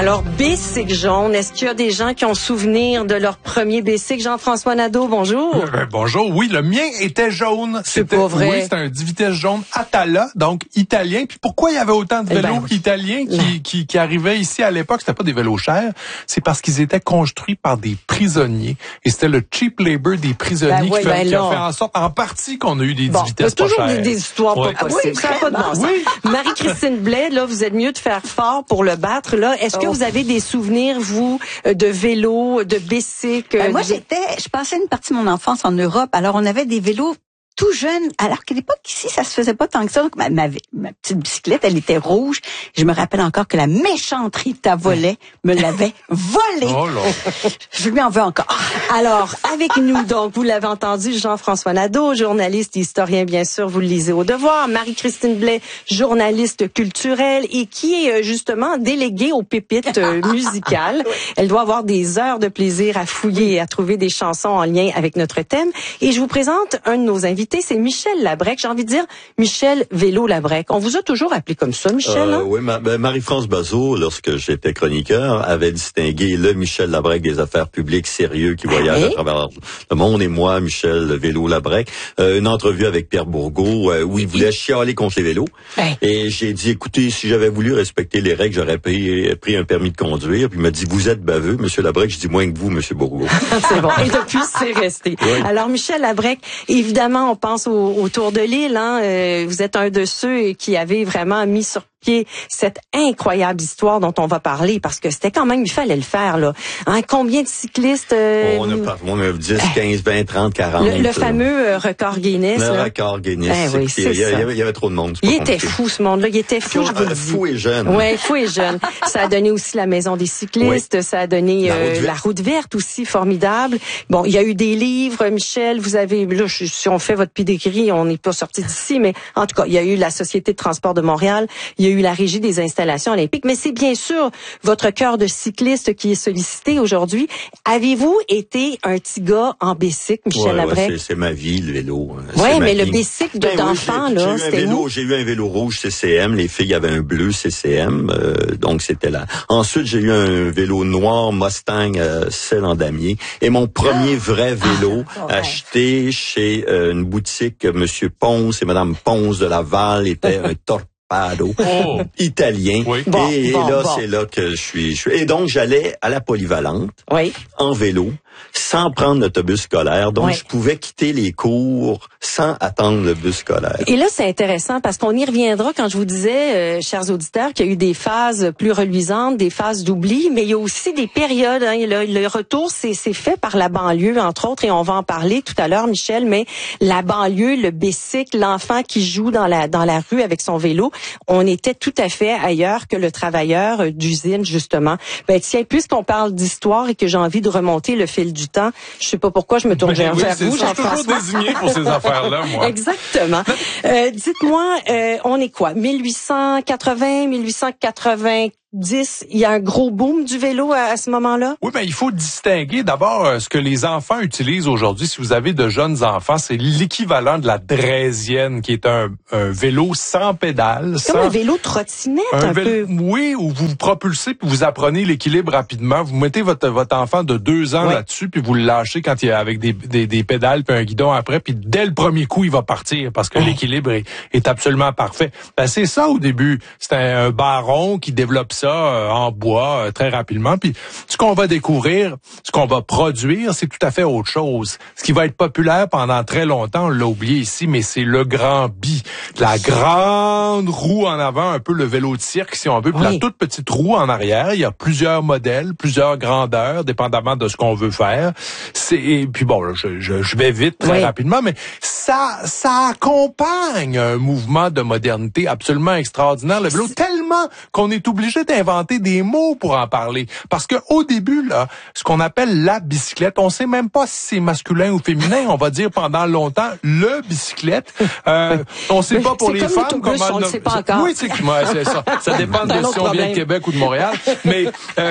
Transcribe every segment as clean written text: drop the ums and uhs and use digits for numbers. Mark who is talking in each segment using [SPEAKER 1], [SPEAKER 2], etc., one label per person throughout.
[SPEAKER 1] Alors, bicycle jaune, est-ce qu'il y a des gens qui ont souvenir de leur premier bicycle? Jean-François Nadeau, bonjour.
[SPEAKER 2] Bonjour, oui, le mien était jaune.
[SPEAKER 1] C'est pas vrai.
[SPEAKER 2] Oui, c'était un 10 vitesses jaune Atala, donc italien. Puis pourquoi il y avait autant de vélos italiens qui arrivaient ici à l'époque? C'était pas des vélos chers, c'est parce qu'ils étaient construits par des prisonniers. Et c'était le cheap labor des prisonniers qui a fait en sorte, en partie, qu'on a eu des 10 vitesses pas chères.
[SPEAKER 1] Il y a toujours des histoires pas possibles. Ça n'a pas de bon sens. Marie-Christine Blais, là, vous êtes mieux de faire fort pour le battre, là. Est-ce que vous avez des souvenirs, vous, de vélos, de bicycles?
[SPEAKER 3] Moi, je passais une partie de mon enfance en Europe. Alors, on avait des vélos tout jeunes. Alors qu'à l'époque, ici, ça se faisait pas tant que ça. Donc, ma petite bicyclette, elle était rouge. Je me rappelle encore que la méchante Rita Volet me l'avait volée.
[SPEAKER 2] Oh là.
[SPEAKER 3] Je lui en veux encore.
[SPEAKER 1] Alors, avec nous, donc, vous l'avez entendu, Jean-François Nadeau, journaliste et historien, bien sûr, vous le lisez au Devoir. Marie-Christine Blais, journaliste culturelle et qui est justement déléguée aux pépites musicales. Elle doit avoir des heures de plaisir à fouiller et à trouver des chansons en lien avec notre thème. Et je vous présente un de nos invités, c'est Michel Labrec. J'ai envie de dire Michel Vélo Labrec. On vous a toujours appelé comme ça, Michel, hein?
[SPEAKER 4] Oui, Marie-France Bazot, lorsque j'étais chroniqueur, avait distingué le Michel Labrec des affaires publiques sérieux qui voyage à travers le monde, et moi, Michel Vélo Labrec. Une entrevue avec Pierre Bourgault où il voulait chialer contre les vélos. Et j'ai dit, écoutez, si j'avais voulu respecter les règles, j'aurais pris un permis de conduire. Puis il m'a dit, vous êtes baveux, Monsieur Labrec. Je dis, moins que vous, Monsieur Bourgault.
[SPEAKER 1] C'est bon. Et depuis, c'est resté. Oui. Alors, Michel Labrec, évidemment, on pense au Tour de l'île, hein. Vous êtes un de ceux qui avait vraiment mis sur pied cette incroyable histoire dont on va parler, parce que c'était quand même, il fallait le faire, là. Hein, combien de cyclistes?
[SPEAKER 4] On a 10, 15, 20, 30, 40.
[SPEAKER 1] Le fameux record Guinness.
[SPEAKER 4] Le record Guinness.
[SPEAKER 1] Oui,
[SPEAKER 4] il y avait trop de monde.
[SPEAKER 1] Il était fou, ce monde-là. Il était fou, je vous le dis.
[SPEAKER 4] Fou et jeune.
[SPEAKER 1] Oui, fou et jeune. Ça a donné aussi la Maison des cyclistes. Ça a donné la route verte aussi, formidable. Bon, il y a eu des livres, Michel. Vous avez, là, si on fait votre pédigree, on n'est pas sorti d'ici, mais en tout cas, il y a eu la Société de transport de Montréal. Il y a eu la Régie des installations olympiques, mais c'est bien sûr votre cœur de cycliste qui est sollicité aujourd'hui. Avez-vous été un petit gars en bicycle, Michel Labrec?
[SPEAKER 4] C'est ma vie, le vélo.
[SPEAKER 1] Oui, mais le bicycle d'enfant, là, c'était où?
[SPEAKER 4] J'ai eu un vélo rouge CCM, les filles avaient un bleu CCM, donc c'était là. Ensuite, j'ai eu un vélo noir Mustang selle en damier, et mon premier vrai vélo acheté chez une boutique, Monsieur Ponce et Madame Ponce de Laval, était un italien. Oui. C'est là que je suis. Et donc, j'allais à la polyvalente en vélo, sans prendre l'autobus scolaire. Donc, je pouvais quitter les cours sans attendre le bus scolaire.
[SPEAKER 1] Et là, c'est intéressant parce qu'on y reviendra quand je vous disais, chers auditeurs, qu'il y a eu des phases plus reluisantes, des phases d'oubli, mais il y a aussi des périodes. Hein, le retour, c'est fait par la banlieue, entre autres, et on va en parler tout à l'heure, Michel, mais la banlieue, le bicycle, l'enfant qui joue dans la rue avec son vélo, on était tout à fait ailleurs que le travailleur d'usine, justement. Ben tiens, puisqu'on parle d'histoire et que j'ai envie de remonter le fil du temps, je sais pas pourquoi je me tourne vers vous, Jean-François.
[SPEAKER 2] Je suis toujours désigné pour ces affaires-là, moi.
[SPEAKER 1] Exactement. Dites-moi, on est quoi? 1880, 1890? Il y a un gros boom du vélo à ce moment-là?
[SPEAKER 2] Oui, il faut distinguer d'abord ce que les enfants utilisent aujourd'hui. Si vous avez de jeunes enfants, c'est l'équivalent de la draisienne, qui est un vélo sans pédale.
[SPEAKER 1] Comme un vélo trottinette, un peu.
[SPEAKER 2] Oui, où vous vous propulsez puis vous apprenez l'équilibre rapidement. Vous mettez votre enfant de 2 ans là-dessus, puis vous le lâchez quand il est avec des pédales puis un guidon après, puis dès le premier coup, il va partir parce que l'équilibre est absolument parfait. C'est ça au début. C'était un baron qui développe ça en bois très rapidement. Puis ce qu'on va découvrir, ce qu'on va produire, c'est tout à fait autre chose. Ce qui va être populaire pendant très longtemps, on l'a oublié ici, mais c'est le grand bi. La grande roue en avant, un peu le vélo de cirque si on veut, puis la toute petite roue en arrière. Il y a plusieurs modèles, plusieurs grandeurs, dépendamment de ce qu'on veut faire. Et puis bon, je vais vite très rapidement, mais ça accompagne un mouvement de modernité absolument extraordinaire. Le vélo, tellement qu'on est obligé d'inventer des mots pour en parler. Parce que au début, là, ce qu'on appelle la bicyclette, on sait même pas si c'est masculin ou féminin. On va dire pendant longtemps le bicyclette. On sait pas pour les femmes comment.
[SPEAKER 1] On ne sait pas encore.
[SPEAKER 2] Oui, c'est ça. Ça dépend de si on vient de Québec ou de Montréal. Mais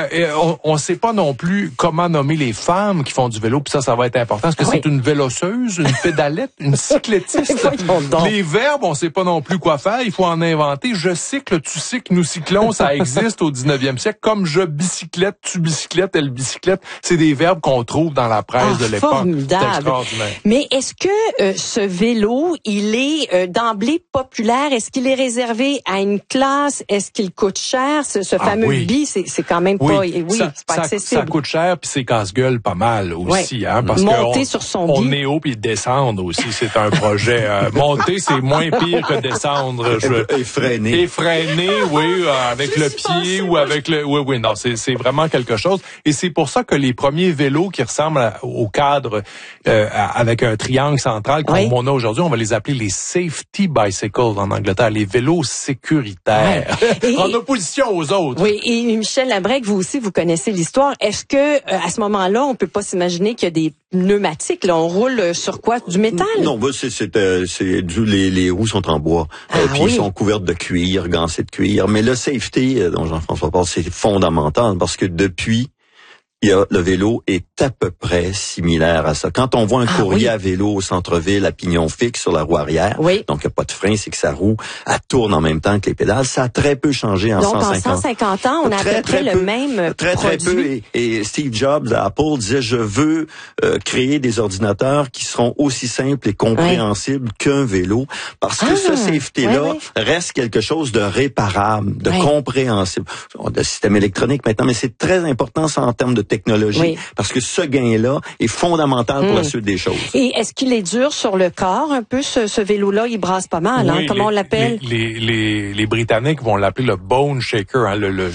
[SPEAKER 2] on sait pas non plus comment nommer les femmes qui font du vélo. Puis ça va être important. Est-ce que c'est une véloceuse, une pédalette, une cyclettiste? Les verbes, on sait pas non plus quoi faire. Il faut en inventer. Je cycle, tu cycles. que nous cyclons, ça existe au 19e siècle. Comme je bicyclette, tu bicyclettes, elle bicyclette. C'est des verbes qu'on trouve dans la presse de l'époque.
[SPEAKER 1] Formidable.
[SPEAKER 2] C'est extraordinaire.
[SPEAKER 1] Mais est-ce que ce vélo, il est d'emblée populaire? Est-ce qu'il est réservé à une classe? Est-ce qu'il coûte cher? Ce fameux bi, c'est quand même pas, c'est pas accessible.
[SPEAKER 2] Ça coûte cher, puis c'est casse-gueule pas mal aussi, hein, parce
[SPEAKER 1] monter sur son bi.
[SPEAKER 2] On est haut puis descendre aussi, c'est un projet. Monter, c'est moins pire que descendre.
[SPEAKER 4] Et freiner.
[SPEAKER 2] Et freiner, avec le pied ou avec le, non, c'est vraiment quelque chose. Et c'est pour ça que les premiers vélos qui ressemblent au cadre avec un triangle central comme on a aujourd'hui, on va les appeler les safety bicycles en Angleterre, les vélos sécuritaires, en opposition aux autres.
[SPEAKER 1] Oui, et Michel Labrègue, vous aussi, vous connaissez l'histoire. Est-ce que à ce moment-là, on peut pas s'imaginer qu'il y a des pneumatiques, là, on roule sur quoi? Du métal?
[SPEAKER 4] Non, les roues sont en bois. Puis ils sont couvertes de cuir, gancées de cuir. Mais le safety, dont Jean-François parle, c'est fondamental parce que depuis, le vélo est à peu près similaire à ça. Quand on voit un courrier à vélo au centre-ville à pignon fixe sur la roue arrière, donc il n'y a pas de frein, c'est que sa roue, elle tourne en même temps que les pédales. Ça a très peu changé en 150 ans.
[SPEAKER 1] Donc en 150 ans, on a à peu près le même
[SPEAKER 4] Très peu. Et Steve Jobs à Apple disait, je veux créer des ordinateurs qui seront aussi simples et compréhensibles qu'un vélo. Parce que ce safety-là reste quelque chose de réparable, de compréhensible. On a des systèmes électroniques maintenant, mais c'est très important ça en termes de technologie, parce que ce gain-là est fondamental pour la suite des choses.
[SPEAKER 1] Et est-ce qu'il est dur sur le corps un peu, ce vélo-là? Il brasse pas mal, comment on l'appelle?
[SPEAKER 2] Les Britanniques vont l'appeler le bone shaker, hein, le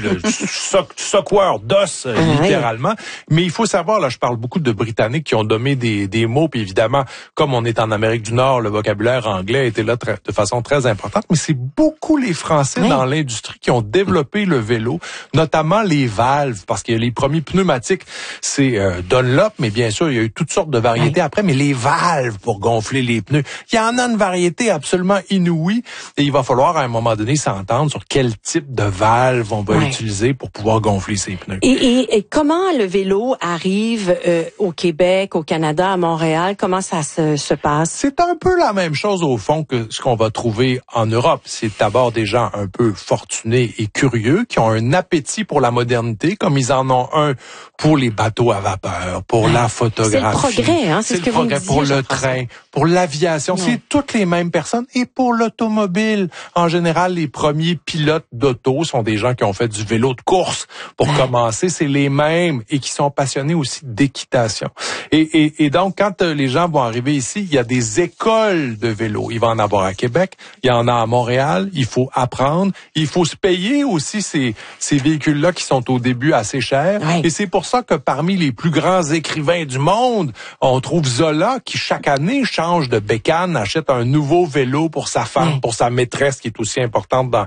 [SPEAKER 2] secoueur d'os, littéralement. Mais il faut savoir, là, je parle beaucoup de Britanniques qui ont nommé des mots, puis évidemment, comme on est en Amérique du Nord, le vocabulaire anglais était là de façon très importante, mais c'est beaucoup les Français dans l'industrie qui ont développé le vélo, notamment les valves, parce qu'il y a les premiers pneumatiques, c'est Dunlop, mais bien sûr, il y a eu toutes sortes de variétés après, mais les valves pour gonfler les pneus, il y en a une variété absolument inouïe, et il va falloir à un moment donné s'entendre sur quel type de valve on va utiliser pour pouvoir gonfler ses pneus.
[SPEAKER 1] Et comment le vélo arrive au Québec, au Canada, à Montréal? Comment ça se passe?
[SPEAKER 2] C'est un peu la même chose au fond que ce qu'on va trouver en Europe. C'est d'abord des gens un peu fortunés et curieux qui ont un appétit pour la modernité, comme ils en ont un pour les bateaux à vapeur, pour la photographie.
[SPEAKER 1] C'est le progrès, hein, c'est ce que vous me disiez,
[SPEAKER 2] pour le train, pour l'aviation. C'est toutes les mêmes personnes. Et pour l'automobile, en général, les premiers pilotes d'auto sont des gens qui ont fait du vélo de course. Pour commencer, c'est les mêmes et qui sont passionnés aussi d'équitation. Et donc, quand les gens vont arriver ici, il y a des écoles de vélo. Il va en avoir à Québec, il y en a à Montréal. Il faut apprendre. Il faut se payer aussi ces véhicules-là qui sont au début assez chers. Et c'est pour ça que parmi les plus grands écrivains du monde, on trouve Zola qui chaque année change de bécane, achète un nouveau vélo pour sa femme, pour sa maîtresse qui est aussi importante dans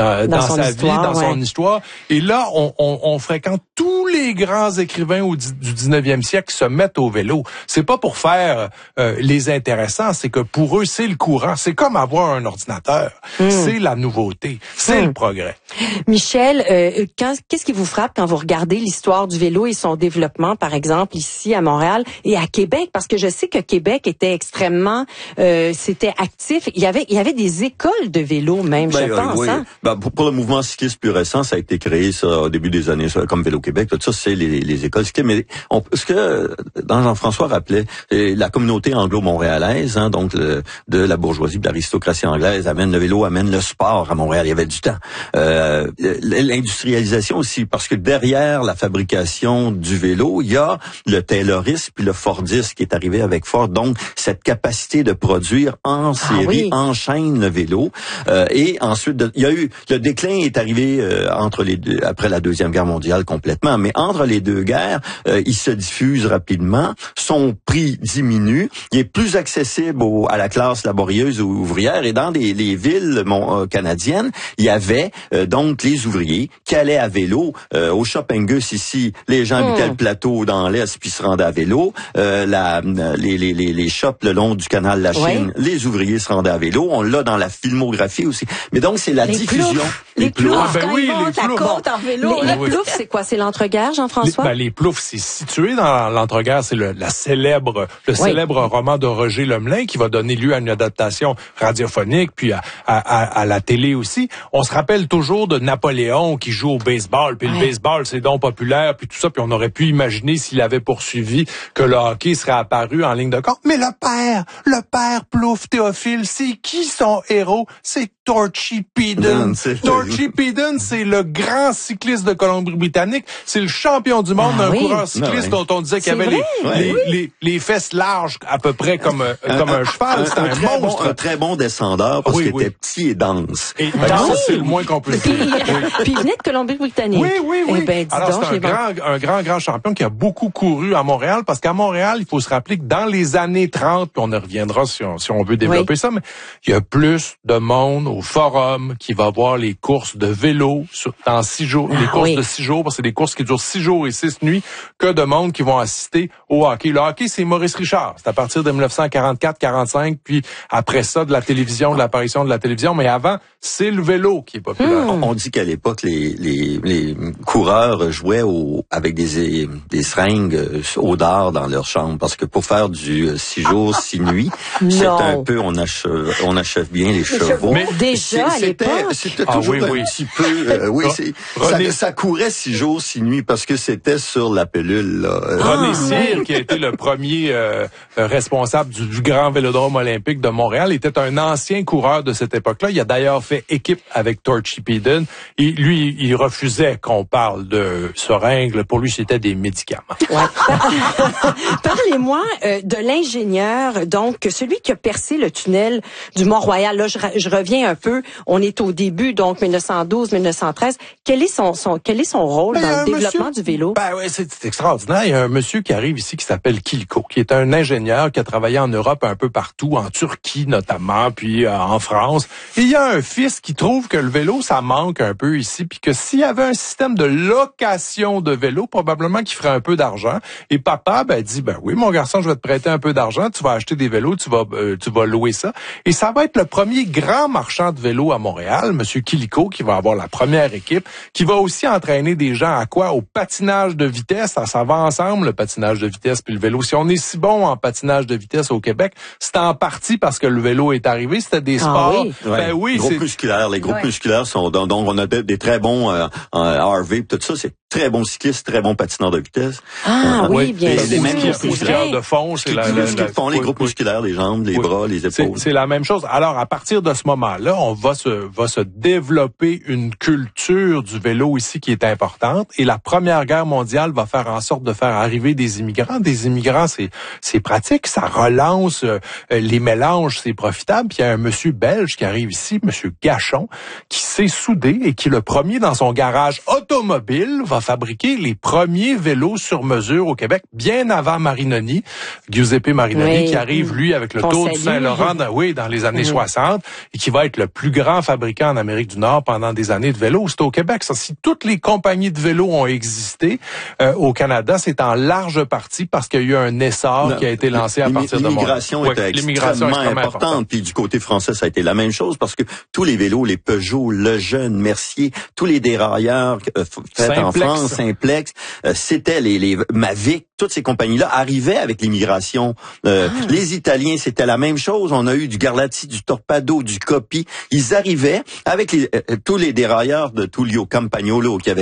[SPEAKER 2] sa vie, dans son histoire. Et là, on fréquente tous les grands écrivains du 19e siècle qui se mettent au vélo. C'est pas pour faire les intéressants, c'est que pour eux, c'est le courant. C'est comme avoir un ordinateur. C'est la nouveauté. C'est le progrès.
[SPEAKER 1] Michel, qu'est-ce qui vous frappe quand vous regardez l'histoire du vélo et son développement, par exemple, ici à Montréal et à Québec? Parce que je sais que Québec était extrêmement, c'était actif. Il y avait des écoles de vélo même, je pense. Hein?
[SPEAKER 4] Pour le mouvement cycliste plus récent, ça a été créé ça, au début des années, comme Vélo-Québec. Tout ça, c'est les écoles cyclistes. Mais ce que Jean-François rappelait, la communauté anglo-montréalaise, hein, donc de la bourgeoisie, de l'aristocratie anglaise, amène le vélo, amène le sport à Montréal. Il y avait du temps. L'industrialisation aussi, parce que derrière la fabrication du vélo, il y a le Taylorisme puis le Fordisme qui est arrivé avec Ford. Donc, cette capacité de produire en série enchaîne le vélo. Et ensuite, il y a eu le déclin est arrivé entre les deux, après la Deuxième Guerre mondiale complètement. Mais entre les deux guerres, il se diffuse rapidement. Son prix diminue. Il est plus accessible à la classe laborieuse ou ouvrière. Et dans les villes canadiennes, il y avait donc les ouvriers qui allaient à vélo au Shop Angus ici aussi, les gens habitaient le plateau dans l'Est puis se rendaient à vélo. Les shops le long du canal de la Chine, les ouvriers se rendaient à vélo. On l'a dans la filmographie aussi. Mais donc, c'est la diffusion.
[SPEAKER 3] Les ploufs,
[SPEAKER 2] ben oui,
[SPEAKER 3] quand ils montent la côte en vélo.
[SPEAKER 1] Les ploufs, c'est quoi? C'est l'entre-guerre, Jean-François?
[SPEAKER 2] Les ploufs, c'est situé dans l'entre-guerre. C'est le célèbre roman de Roger Lemelin qui va donner lieu à une adaptation radiophonique, puis à la télé aussi. On se rappelle toujours de Napoléon qui joue au baseball, puis le baseball, c'est donc populaire, puis tout ça, puis on aurait pu imaginer s'il avait poursuivi que le hockey serait apparu en ligne de compte. Mais le père Plouffe, Théophile, c'est qui son héros? C'est Torchy Peden. Torchy Peden, c'est le grand cycliste de Colombie-Britannique. C'est le champion du monde d'un coureur cycliste dont on disait qu'il avait les fesses larges à peu près comme un cheval. C'est un monstre.
[SPEAKER 4] Un très bon descendeur parce qu'il était petit et dense.
[SPEAKER 2] Et ça, c'est le moins qu'on peut dire.
[SPEAKER 1] Puis il venait de Colombie-Britannique.
[SPEAKER 2] Oui.
[SPEAKER 1] Eh ben,
[SPEAKER 2] alors, c'est un grand champion qui a beaucoup couru à Montréal parce qu'à Montréal, il faut se rappeler que dans les années 30, puis on y reviendra si on veut développer ça, mais il y a plus de monde au forum qui va voir les courses de vélo dans 6 jours, les courses de 6 jours, parce que c'est des courses qui durent 6 jours et 6 nuits, que de monde qui vont assister au hockey. Le hockey, c'est Maurice Richard. C'est à partir de 1944-45, puis après ça, de la télévision, de l'apparition de la télévision, mais avant, c'est le vélo qui est populaire.
[SPEAKER 4] On dit qu'à l'époque, les coureurs jouaient avec des seringues au dard dans leur chambre, parce que pour faire du 6 jours, 6 nuits, c'est un peu, on achève bien les chevaux.
[SPEAKER 1] Mais déjà, à l'époque.
[SPEAKER 4] C'était toujours un petit peu, ça courait 6 jours, 6 nuits, parce que c'était sur la pilule, là.
[SPEAKER 2] René Cyr, qui a été le premier responsable du grand vélodrome olympique de Montréal, était un ancien coureur de cette époque-là. Il a d'ailleurs fait équipe avec Torchy Peden. Et lui, il refusait qu'on parle de seringues. Pour lui, c'était des médicaments.
[SPEAKER 1] Ouais. Parlez-moi de l'ingénieur, donc celui qui a percé le tunnel du Mont-Royal. Là, je reviens un peu. On est au début, donc 1912-1913. Quel est son rôle dans le développement du vélo?
[SPEAKER 2] C'est extraordinaire. Il y a un monsieur qui arrive ici qui s'appelle Kilko, qui est un ingénieur qui a travaillé en Europe un peu partout, en Turquie notamment, puis en France. Et il y a un fils qui trouve que le vélo, ça manque un peu ici, puis que s'il y avait un système de location de vélo, probablement qu'il ferait un peu d'argent. Et papa dit, oui, mon garçon, je vais te prêter un peu d'argent, tu vas acheter des vélos, tu vas louer ça. Et ça va être le premier grand marchand de vélos à Montréal, monsieur Kilko, qui va avoir la première équipe, qui va aussi entraîner des gens à quoi? Au patinage de vitesse. Ça va ensemble, le patinage de vitesse puis le vélo. Si on est si bon en patinage de vitesse au Québec, c'est en partie parce que le vélo est arrivé. C'était des sports.
[SPEAKER 4] Les groupes musculaires. Les groupes musculaires sont donc on a des très bons en Harvey, tout ça, c'est très bons cyclistes, très bons patineurs de vitesse.
[SPEAKER 1] Bien sûr.
[SPEAKER 2] Les mêmes groupes musculaires de fond, c'est
[SPEAKER 4] les groupes musculaires, les jambes, les bras, les épaules.
[SPEAKER 2] C'est la même chose. Alors, à partir de ce moment-là, on va se développer une culture du vélo ici qui est importante. Et la Première Guerre mondiale va faire en sorte de faire arriver des immigrants. Des immigrants, c'est pratique, ça relance les mélanges, c'est profitable. Puis il y a un monsieur belge qui arrive ici, monsieur Gachon, qui s'est soudé et qui, le premier dans son garage automobile, va fabriquer les premiers vélos sur mesure au Québec, bien avant Marinoni, Giuseppe Marinoni, qui arrive, lui, avec le Tour du Saint-Laurent, dans les années 60, et qui va être le plus grand fabricant en Amérique du Nord pendant des années de vélos. C'est au Québec, ça. Si toutes les compagnies de vélos ont existé au Canada, c'est en large partie parce qu'il y a eu un essor qui a été lancé à partir de Montréal.
[SPEAKER 4] L'immigration était extrêmement importante. Puis du côté français, ça a été la même chose parce que tous les vélos, les Peugeot, Lejeune, Mercier, tous les dérailleurs faits en France, Simplex, c'était les Mavic, toutes ces compagnies-là arrivaient avec l'immigration. Les Italiens, c'était la même chose. On a eu du Garlati, du Torpedo, du Coppi. Ils arrivaient avec tous les dérailleurs de Tullio Campagnolo qui avait